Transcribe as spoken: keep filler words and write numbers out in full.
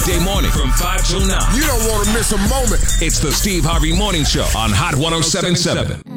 Weekday morning from five till nine. You don't want to miss a moment. It's the Steve Harvey Morning Show on Hot one oh seven point seven.